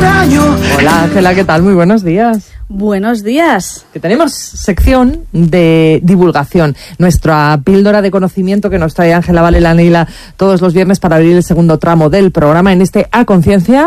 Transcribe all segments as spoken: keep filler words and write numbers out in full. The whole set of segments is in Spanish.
extraño. Hola Ángela, ¿qué tal? Muy buenos días. Buenos días. Que tenemos sección de divulgación, nuestra píldora de conocimiento que nos trae Ángela Vale-Lanila todos los viernes para abrir el segundo tramo del programa en este A Conciencia,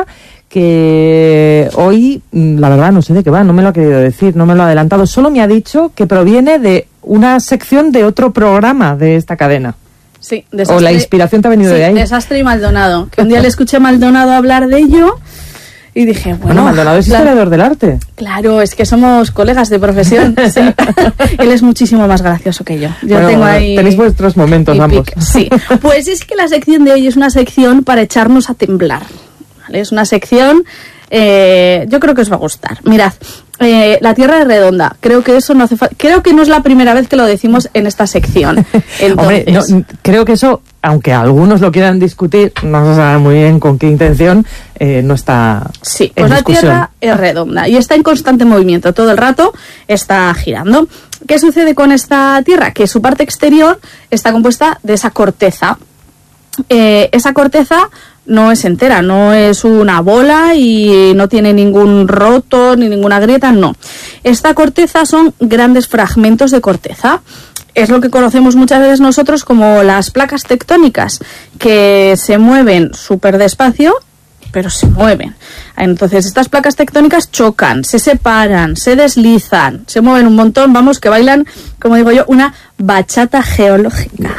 que hoy, la verdad, no sé de qué va, no me lo ha querido decir, no me lo ha adelantado, solo me ha dicho que proviene de una sección de otro programa de esta cadena. Sí, desastre, o la inspiración te ha venido sí, de ahí. Desastre y Maldonado, que un día le escuché a Maldonado hablar de ello y dije, bueno... Bueno, Maldonado es historiador del arte. Claro, es que somos colegas de profesión, sí. Él es muchísimo más gracioso que yo. Yo bueno, tengo bueno, ahí... tenéis vuestros momentos ambos. Pic. Sí, pues es que la sección de hoy es una sección para echarnos a temblar, ¿vale? Es una sección... Eh, yo creo que os va a gustar. Mirad, eh, la Tierra es redonda. Creo que eso no hace falta. Creo que no es la primera vez que lo decimos en esta sección. Entonces, Hombre, no, creo que eso, aunque algunos lo quieran discutir, no se sabe muy bien con qué intención, eh, no está. Sí, en pues la discusión. Tierra es redonda y está en constante movimiento. Todo el rato está girando. ¿Qué sucede con esta Tierra? Que su parte exterior está compuesta de esa corteza. Eh, esa corteza no es entera, no es una bola y no tiene ningún roto ni ninguna grieta, no. Esta corteza son grandes fragmentos de corteza. Es lo que conocemos muchas veces nosotros como las placas tectónicas, que se mueven súper despacio, pero se mueven. Entonces estas placas tectónicas chocan, se separan, se deslizan, se mueven un montón, vamos, que bailan, como digo yo, una bachata geológica.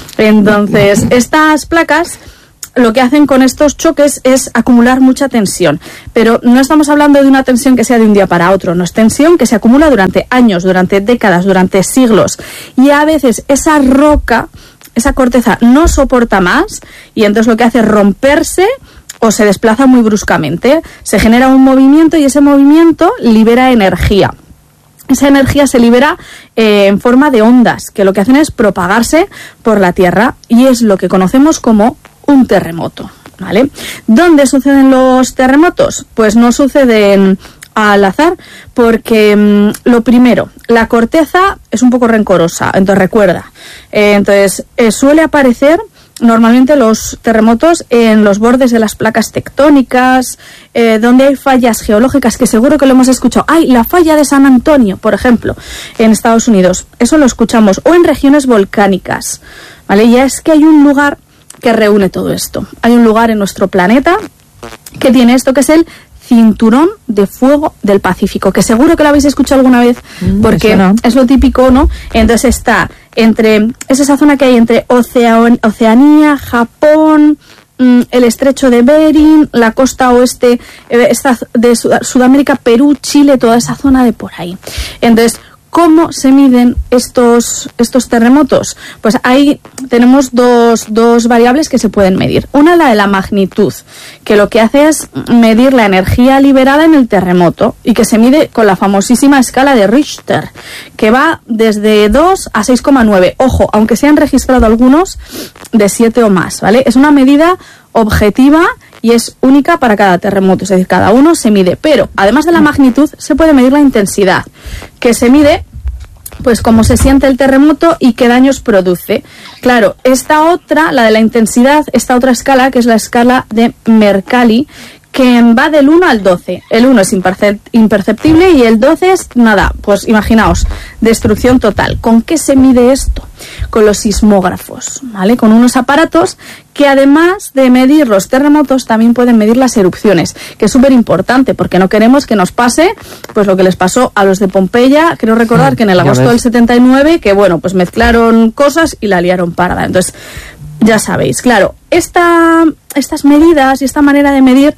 Entonces estas placas lo que hacen con estos choques es acumular mucha tensión, pero no estamos hablando de una tensión que sea de un día para otro, no es tensión que se acumula durante años, durante décadas, durante siglos, y a veces esa roca, esa corteza no soporta más y entonces lo que hace es romperse o se desplaza muy bruscamente, se genera un movimiento y ese movimiento libera energía. Esa energía se libera eh, en forma de ondas, que lo que hacen es propagarse por la Tierra y es lo que conocemos como un terremoto, ¿vale? ¿Dónde suceden los terremotos? Pues no suceden al azar, porque mmm, lo primero, la corteza es un poco rencorosa, entonces recuerda, eh, entonces eh, suele aparecer normalmente los terremotos en los bordes de las placas tectónicas, eh, donde hay fallas geológicas, que seguro que lo hemos escuchado. ¡Ay, la falla de San Antonio, por ejemplo, en Estados Unidos! Eso lo escuchamos. O en regiones volcánicas, ¿vale? Ya es que hay un lugar que reúne todo esto. Hay un lugar en nuestro planeta que tiene esto, que es el Cinturón de Fuego del Pacífico, que seguro que lo habéis escuchado alguna vez, porque mm, es lo típico, ¿no? Entonces está entre, es esa zona que hay entre Ocean, Oceanía, Japón, mm, el estrecho de Bering, la costa oeste eh, esta de Sud- Sudamérica, Perú, Chile, toda esa zona de por ahí. Entonces, ¿cómo se miden estos, estos terremotos? Pues ahí tenemos dos, dos variables que se pueden medir. Una, la de la magnitud, que lo que hace es medir la energía liberada en el terremoto y que se mide con la famosísima escala de Richter, que va desde dos a seis coma nueve. Ojo, aunque se han registrado algunos de siete o más, ¿vale? Es una medida objetiva y es única para cada terremoto, es decir, cada uno se mide, pero además de la magnitud se puede medir la intensidad, que se mide pues cómo se siente el terremoto y qué daños produce. Claro, esta otra, la de la intensidad, esta otra escala, que es la escala de Mercalli, que va del uno al doce. El uno es impercep- imperceptible y el doce es nada, pues imaginaos, destrucción total. ¿Con qué se mide esto? Con los sismógrafos, ¿vale? Con unos aparatos que además de medir los terremotos también pueden medir las erupciones, que es súper importante porque no queremos que nos pase pues lo que les pasó a los de Pompeya. Creo recordar que en el agosto del setenta y nueve, que bueno, pues mezclaron cosas y la liaron parda. Entonces, ya sabéis, claro, esta, estas medidas y esta manera de medir,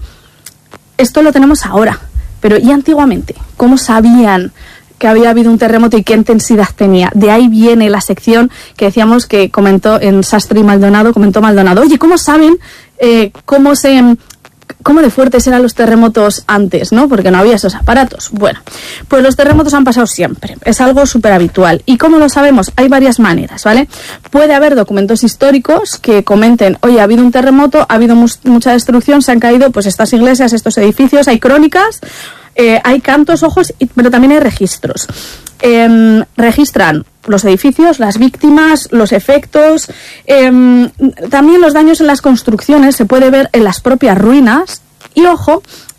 esto lo tenemos ahora, pero ¿y antiguamente? ¿Cómo sabían que había habido un terremoto y qué intensidad tenía? De ahí viene la sección que decíamos que comentó en Sastre y Maldonado, comentó Maldonado. Oye, ¿cómo saben eh, cómo se... cómo de fuertes eran los terremotos antes, ¿no? Porque no había esos aparatos. Bueno, pues los terremotos han pasado siempre. Es algo súper habitual. ¿Y cómo lo sabemos? Hay varias maneras, ¿vale? Puede haber documentos históricos que comenten, oye, ha habido un terremoto, ha habido mu- mucha destrucción, se han caído pues estas iglesias, estos edificios, hay crónicas, eh, hay cantos, ojos, y, pero también hay registros. Eh, registran los edificios, las víctimas, los efectos, eh, también los daños en las construcciones se puede ver en las propias ruinas y, ojo,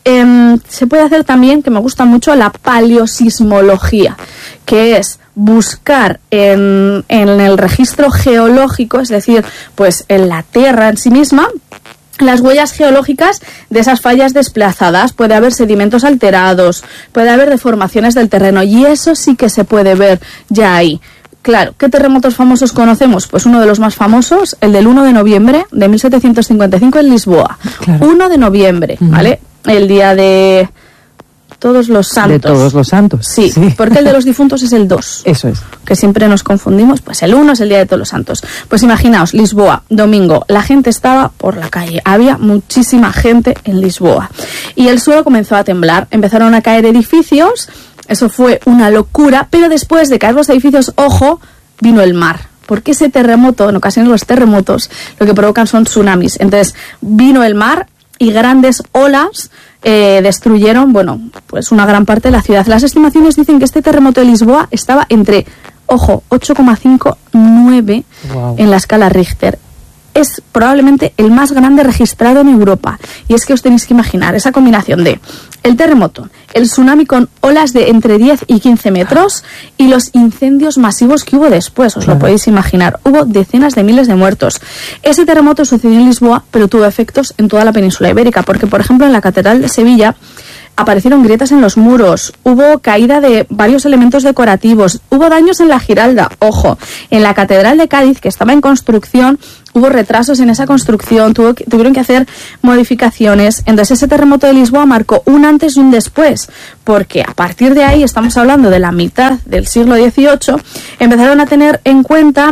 Eh, se puede hacer también, que me gusta mucho, la paleosismología, que es buscar en, en el registro geológico, es decir, pues en la Tierra en sí misma, las huellas geológicas de esas fallas desplazadas. Puede haber sedimentos alterados, puede haber deformaciones del terreno, y eso sí que se puede ver ya ahí. Claro, ¿qué terremotos famosos conocemos? Pues uno de los más famosos, el del uno de noviembre de mil setecientos cincuenta y cinco en Lisboa. Claro. uno de noviembre, uh-huh. ¿vale? El día de Todos los Santos. De Todos los Santos. Sí, sí, porque el de los difuntos es el dos. Eso es. Que siempre nos confundimos, pues el uno es el día de Todos los Santos. Pues imaginaos, Lisboa, domingo, la gente estaba por la calle, había muchísima gente en Lisboa. Y el suelo comenzó a temblar, empezaron a caer edificios, eso fue una locura, pero después de caer los edificios, ojo, vino el mar. Porque ese terremoto, en ocasiones los terremotos, lo que provocan son tsunamis. Entonces, vino el mar y grandes olas eh, destruyeron, bueno, pues una gran parte de la ciudad. Las estimaciones dicen que este terremoto de Lisboa estaba entre, ojo, ocho coma cinco, nueve wow. en la escala Richter. Es probablemente el más grande registrado en Europa. Y es que os tenéis que imaginar esa combinación de el terremoto, el tsunami con olas de entre diez y quince metros y los incendios masivos que hubo después, os lo podéis imaginar. Hubo decenas de miles de muertos. Ese terremoto sucedió en Lisboa, pero tuvo efectos en toda la península ibérica, porque, por ejemplo, en la Catedral de Sevilla aparecieron grietas en los muros, hubo caída de varios elementos decorativos, hubo daños en la Giralda, ojo, en la Catedral de Cádiz, que estaba en construcción, hubo retrasos en esa construcción, tuvo, tuvieron que hacer modificaciones. Entonces ese terremoto de Lisboa marcó un antes y un después, porque a partir de ahí, estamos hablando de la mitad del siglo dieciocho, empezaron a tener en cuenta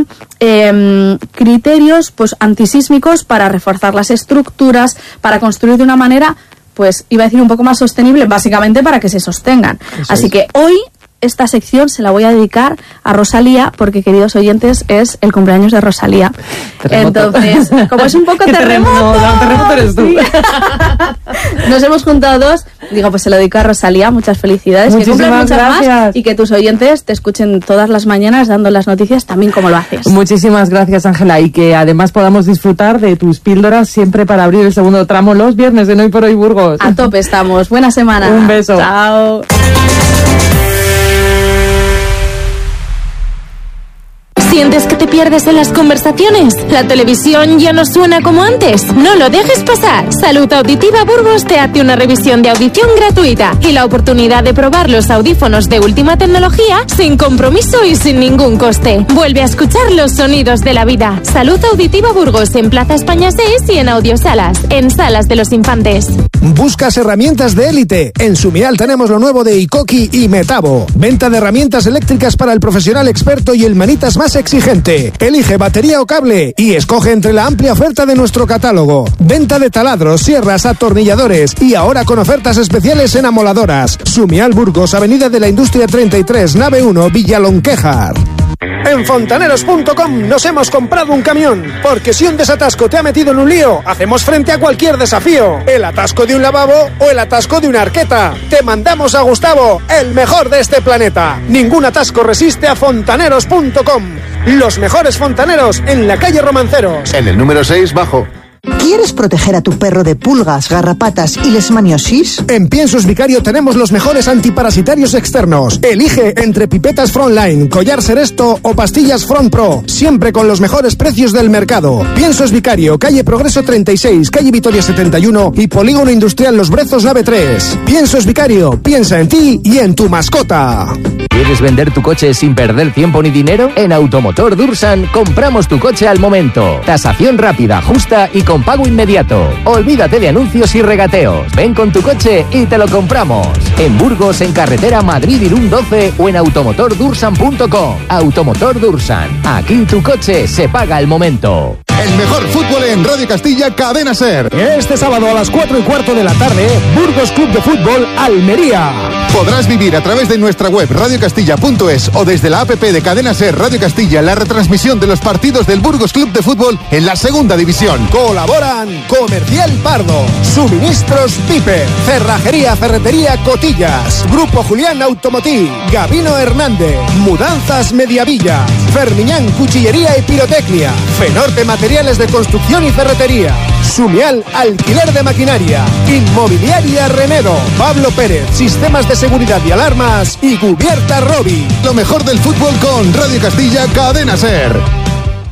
eh, criterios pues antisísmicos para reforzar las estructuras, para construir de una manera, pues iba a decir un poco más sostenible, básicamente para que se sostengan. Eso Así es. que hoy esta sección se la voy a dedicar a Rosalía, porque, queridos oyentes, es el cumpleaños de Rosalía. Terremoto. Entonces, como es un poco terremoto, no, terremoto eres tú. Sí. Nos hemos juntado dos. Digo, pues se lo dedico a Rosalía. Muchas felicidades. Muchísimas que cumplan muchas gracias. Más y que tus oyentes te escuchen todas las mañanas dando las noticias también como lo haces. Muchísimas gracias, Ángela, y que además podamos disfrutar de tus píldoras siempre para abrir el segundo tramo los viernes en Hoy por Hoy Burgos. A tope estamos. Buena semana. Un beso. Chao. ¿Sientes que te pierdes en las conversaciones? ¿La televisión ya no suena como antes? No lo dejes pasar. Salud Auditiva Burgos te hace una revisión de audición gratuita y la oportunidad de probar los audífonos de última tecnología sin compromiso y sin ningún coste. Vuelve a escuchar los sonidos de la vida. Salud Auditiva Burgos en Plaza España seis y en Audiosalas, en Salas de los Infantes. ¿Buscas herramientas de élite? En Sumial tenemos lo nuevo de Ikoki y Metabo. Venta de herramientas eléctricas para el profesional experto y el manitas más exigente. Elige batería o cable y escoge entre la amplia oferta de nuestro catálogo. Venta de taladros, sierras, atornilladores y ahora con ofertas especiales en amoladoras. Sumial Burgos, Avenida de la Industria treinta y tres, nave uno, Villalonquejar. En fontaneros punto com nos hemos comprado un camión, porque si un desatasco te ha metido en un lío, hacemos frente a cualquier desafío. El atasco de un lavabo o el atasco de una arqueta. Te mandamos a Gustavo, el mejor de este planeta. Ningún atasco resiste a fontaneros punto com. Los mejores fontaneros en la calle Romanceros. En el número seis, bajo. ¿Quieres proteger a tu perro de pulgas, garrapatas y leishmaniosis? En Piensos Vicario tenemos los mejores antiparasitarios externos. Elige entre pipetas Frontline, collar Seresto o pastillas Front Pro, siempre con los mejores precios del mercado. Piensos Vicario, calle Progreso treinta y seis, calle Vitoria setenta y uno y Polígono Industrial Los Brezos nave tres. Piensos Vicario, piensa en ti y en tu mascota. ¿Quieres vender tu coche sin perder tiempo ni dinero? En Automotor Dursan compramos tu coche al momento. Tasación rápida, justa y con pago inmediato. Olvídate de anuncios y regateos. Ven con tu coche y te lo compramos. En Burgos, en carretera Madrid-Irún doce o en automotor dursan punto com. Automotor Dursan. Aquí tu coche se paga al momento. El mejor fútbol en Radio Castilla, Cadena Ser. Este sábado a las cuatro y cuarto de la tarde, Burgos Club de Fútbol Almería. Podrás vivir a través de nuestra web radio castilla punto es o desde la app de Cadena Ser Radio Castilla la retransmisión de los partidos del Burgos Club de Fútbol en la segunda división. Colaboran Comercial Pardo, Suministros Pipe, Cerrajería Ferretería Cotillas, Grupo Julián Automotiv, Gabino Hernández, Mudanzas Mediavilla, Fermiñán Cuchillería y Pirotecnia. Fenorte Materiales de Construcción y Ferretería. Sumial Alquiler de Maquinaria. Inmobiliaria Renedo. Pablo Pérez Sistemas de Seguridad y Alarmas. Y Cubierta Robi. Lo mejor del fútbol con Radio Castilla Cadena Ser.